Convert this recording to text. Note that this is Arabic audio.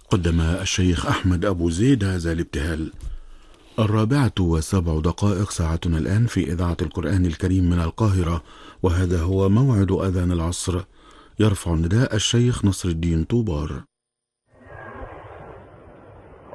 قدم الشيخ أحمد أبو زيد هذا الابتهال. 4:07 ساعتنا الآن في إذاعة القرآن الكريم من القاهرة، وهذا هو موعد أذان العصر. يرفع نداء الشيخ نصر الدين طوبار.